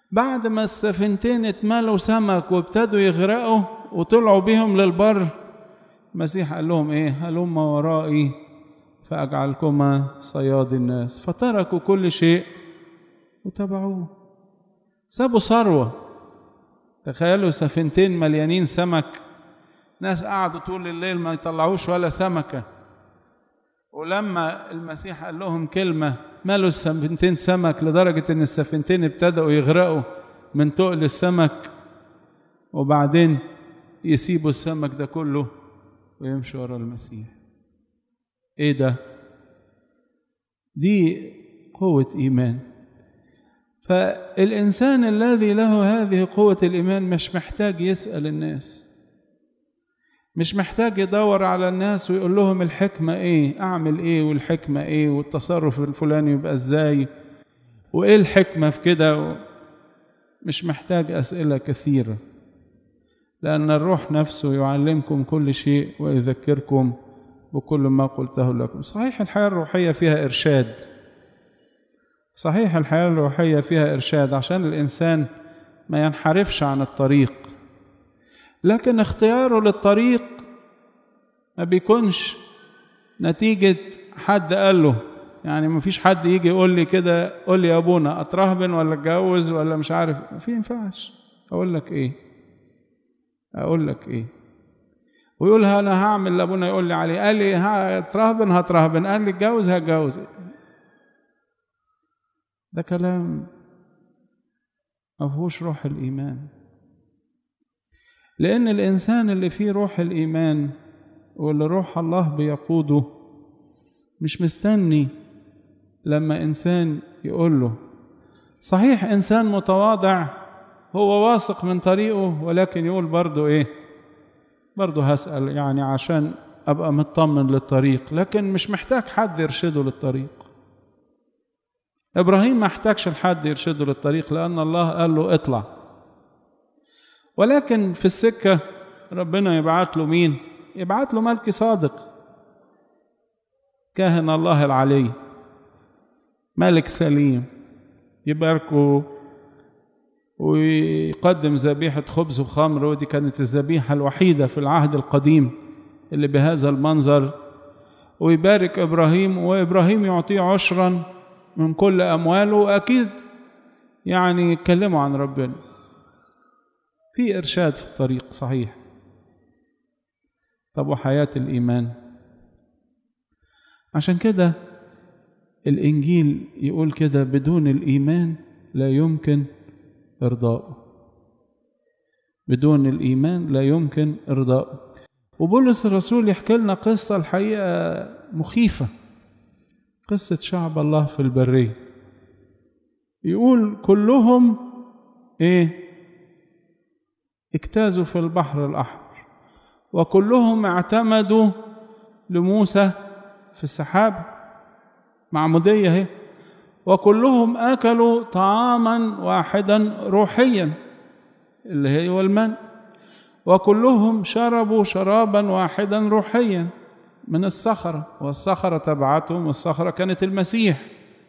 بعد ما السفينتين اتملوا سمك وابتدوا يغرقوا وطلعوا بيهم للبر، المسيح قال لهم ايه؟ هلم ورائي فأجعلكما صياد الناس. فتركوا كل شيء وتبعوه. سابوا ثروة. تخيلوا سفينتين مليانين سمك، ناس قعدوا طول الليل ما يطلعوش ولا سمكة، ولما المسيح قال لهم كلمة مالوا السفينتين سمك لدرجة ان السفينتين ابتدأوا يغرقوا من تقل السمك، وبعدين يسيبوا السمك ده كله ويمشوا ورا المسيح. ايه ده؟ دي قوة إيمان. فالإنسان الذي له هذه قوة الإيمان مش محتاج يسأل الناس، مش محتاج يدور على الناس ويقول لهم الحكمة ايه، اعمل ايه والحكمة ايه والتصرف الفلاني يبقى ازاي وايه الحكمة في كده. مش محتاج أسئلة كثيرة، لأن الروح نفسه يعلمكم كل شيء ويذكركم بكل ما قلته لكم. صحيح الحياة الروحية فيها إرشاد، صحيح الحياة الروحية فيها إرشاد عشان الإنسان ما ينحرفش عن الطريق، لكن اختياره للطريق ما بيكونش نتيجة حد قال له. يعني ما فيش حد يجي يقول لي كده، قول لي يا أبونا أترهبن ولا أتجوز ولا مش عارف، ما في ينفعش. أقول لك إيه؟ أقول لك إيه؟ ويقول أنا هعمل اللي أبونا يقول لي عليه. قال لي هترهبن هترهبن، قال لي اتجوز هتجوز. ده كلام ما فيهوش روح الإيمان. لأن الإنسان اللي فيه روح الإيمان واللي روح الله بيقوده مش مستني لما إنسان يقول له. صحيح إنسان متواضع هو واثق من طريقه، ولكن يقول برضو إيه؟ برضو هسأل يعني عشان أبقى مطمن للطريق، لكن مش محتاج حد يرشده للطريق. إبراهيم ما احتاجش لحد يرشده للطريق لأن الله قال له اطلع. ولكن في السكة ربنا يبعت له مين؟ يبعت له ملكي صادق، كاهن الله العلي، ملك سليم، يباركه ويقدم ذبيحة خبز وخمر، ودي كانت الذبيحة الوحيدة في العهد القديم اللي بهذا المنظر. ويبارك إبراهيم، وإبراهيم يعطيه عشرا من كل أمواله، وأكيد يعني يتكلموا عن ربنا. في إرشاد في الطريق صحيح. طب وحياة الإيمان؟ عشان كده الإنجيل يقول كده: بدون الإيمان لا يمكن إرضاء. بدون الإيمان لا يمكن إرضاء. وبولس الرسول يحكي لنا قصة الحقيقة مخيفة، قصة شعب الله في البرية. يقول كلهم اجتازوا في البحر الأحمر، وكلهم اعتمدوا لموسى في السحاب، معمودية هي، وكلهم أكلوا طعاما واحدا روحيا اللي هو المن، وكلهم شربوا شرابا واحدا روحيا من الصخرة، والصخرة تبعتهم، والصخرة كانت المسيح.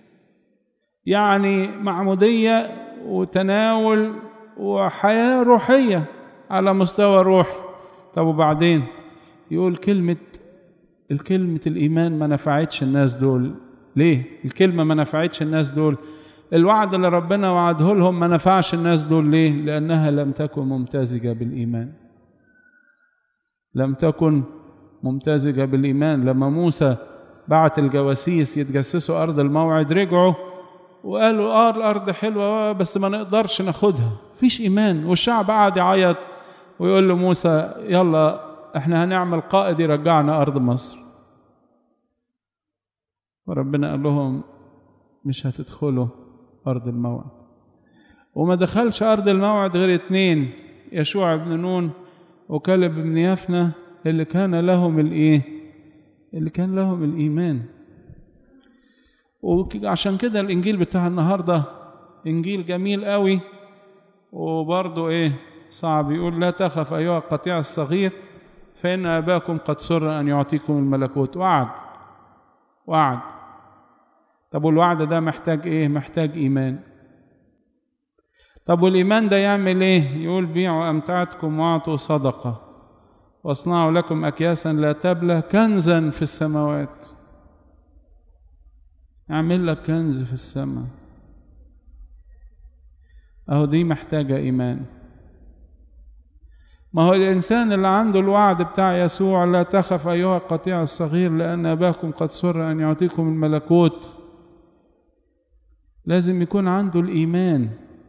يعني معمودية وتناول وحياة روحية على مستوى روحي. طب وبعدين يقول الكلمة الإيمان ما نفعتش الناس دول. ليه؟ الكلمة ما نفعتش الناس دول، الوعد اللي ربنا وعده لهم ما نفعش الناس دول. ليه؟ لأنها لم تكن ممتزجة بالإيمان. لم تكن ممتزجة بالإيمان. لما موسى بعت الجواسيس يتجسسوا أرض الموعد، رجعوا وقالوا الأرض حلوة بس ما نقدرش ناخدها، فيش إيمان. والشعب قاعد يعيط ويقول له موسى يلا احنا هنعمل قائد يرجعنا أرض مصر. وربنا قال لهم مش هتدخلوا أرض الموعد. وما دخلش أرض الموعد غير 2، يشوع بن نون وكالب بن يفنة، اللي كان لهم اللي كان لهم الإيمان. وعشان كده الإنجيل بتاع النهاردة إنجيل جميل قوي، وبرضه صعب. يقول لا تخف أيها القطيع الصغير فإن أباكم قد سر أن يعطيكم الملكوت. وعد. طب والوعد ده محتاج محتاج إيمان. طب والإيمان ده يعمل إيه؟ يقول بيعوا أمتعتكم واعطوا صدقة واصنعوا لكم أكياسا لا تبلى كنزا في السماوات. اعمل لك كنز في السماء. أهو دي محتاجة إيمان. ما هو الإنسان اللي عنده الوعد بتاع يسوع لا تخف أيها القطيع الصغير لأن أباكم قد سر أن يعطيكم الملكوت، لازم يكون عنده الإيمان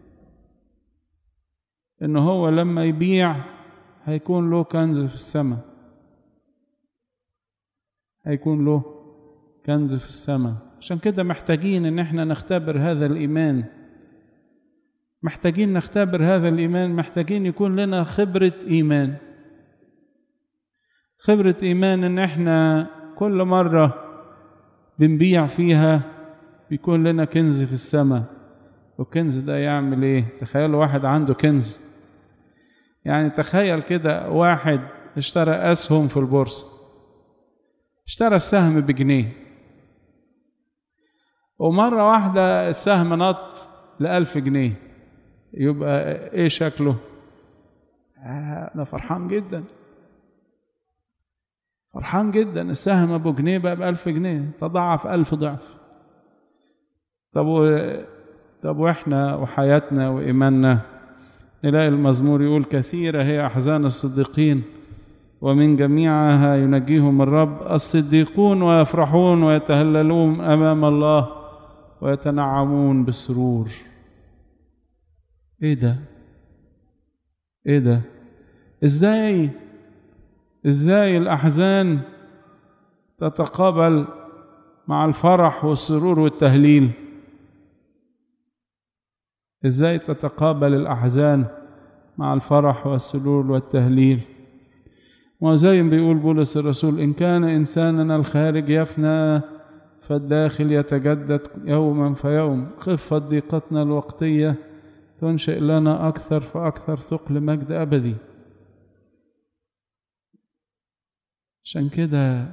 إنه هو لما يبيع هيكون له كنز في السماء، هيكون له كنز في السماء. عشان كده محتاجين إن احنا نختبر هذا الإيمان، محتاجين نختبر هذا الإيمان، محتاجين يكون لنا خبرة إيمان. خبرة إيمان إن احنا كل مرة بنبيع فيها بيكون لنا كنز في السماء. والكنز ده يعمل ايه؟ تخيلوا واحد عنده كنز، يعني تخيل كده واحد اشترى أسهم في البورصة، اشترى السهم بجنيه، ومرة واحدة السهم نط ل1000 جنيه، يبقى ايه شكله؟ أنا فرحان جدا، فرحان جدا، السهم أبو جنيه بقى ب1000 جنيه، تضاعف 1000 ضعف. طب وإحنا وحياتنا وإيماننا؟ نلاقي المزمور يقول كثيرة هي أحزان الصديقين ومن جميعها ينجيهم الرب. الصديقون ويفرحون ويتهللون أمام الله ويتنعمون بالسرور. إيه ده؟ إيه ده؟ إزاي الأحزان تتقابل مع الفرح والسرور والتهليل؟ إزاي تتقابل الأحزان مع الفرح والسرور والتهليل؟ وزي ما بيقول بولس الرسول إن كان إنساننا الخارج يفنى فالداخل يتجدد يوما فيوم. خفة ضيقتنا الوقتية تنشئ لنا أكثر فأكثر ثقل مجد أبدي. عشان كده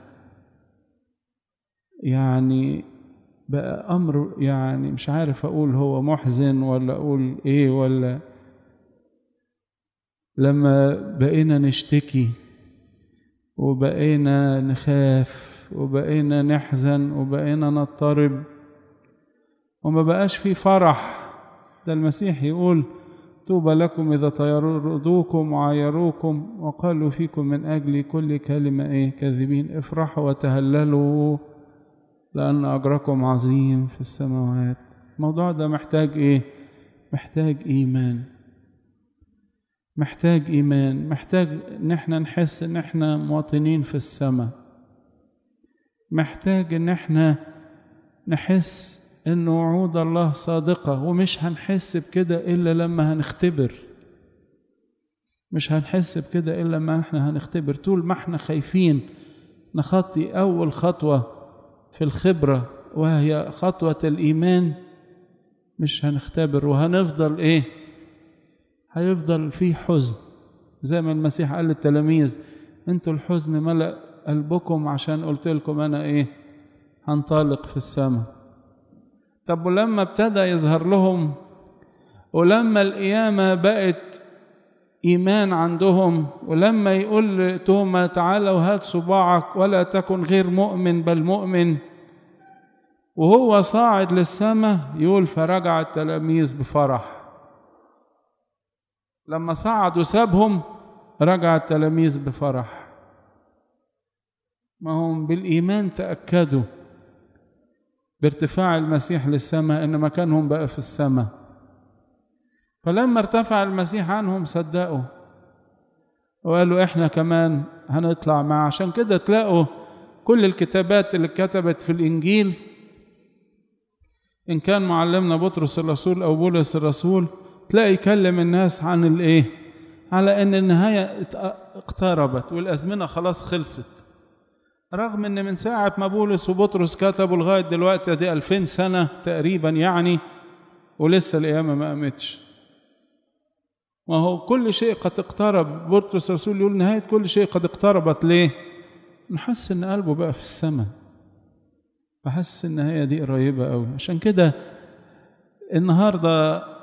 يعني بقى أمر، يعني مش عارف أقول هو محزن ولا أقول إيه، ولا لما بقينا نشتكي وبقينا نخاف وبقينا نحزن وبقينا نضطرب وما بقاش في فرح. ده المسيح يقول طوبى لكم إذا طردوكم وعايروكم وقالوا فيكم من أجل كل كلمة كاذبين، افرحوا وتهللوا لأن أجركم عظيم في السماوات. الموضوع ده محتاج محتاج إيمان، محتاج إيمان، محتاج إن احنا نحس إن احنا مواطنين في السماء، محتاج إن احنا نحس إن وعود الله صادقة. ومش هنحس بكده إلا لما هنختبر، مش هنحس بكده إلا لما احنا هنختبر. طول ما احنا خايفين نخطي أول خطوة في الخبرة وهي خطوة الإيمان، مش هنختبر وهنفضل هيفضل في حزن. زي ما المسيح قال للتلاميذ انتوا الحزن ملأ قلبكم عشان قلت لكم أنا هنطلق في السماء. طب ولما ابتدى يظهر لهم ولما القيامة بقت إيمان عندهم، ولما يقول توما تعالوا هات صباعك ولا تكن غير مؤمن بل مؤمن، وهو صاعد للسماء يقول فرجع التلاميذ بفرح. لما صعد وسابهم رجع التلاميذ بفرح. ما هم بالإيمان تأكدوا بارتفاع المسيح للسماء إن مكانهم بقى في السماء. فلما ارتفع المسيح عنهم صدقوا وقالوا احنا كمان هنطلع معه. عشان كده تلاقوا كل الكتابات اللي اتكتبت في الإنجيل، إن كان معلمنا بطرس الرسول أو بولس الرسول، تلاقي يكلم الناس عن على إن النهاية اقتربت والأزمنة خلاص خلصت. رغم إن من ساعة ما بولس وبطرس كتبوا لغاية دلوقتي دي 2000 سنة تقريبا يعني، ولسه القيامة ما قامتش. ما هو كل شيء قد اقترب. بطرس الرسول يقول نهاية كل شيء قد اقتربت. ليه؟ نحس إن قلبه بقى في السماء، بحس إن النهاية دي قريبة قوي. عشان كده النهاردة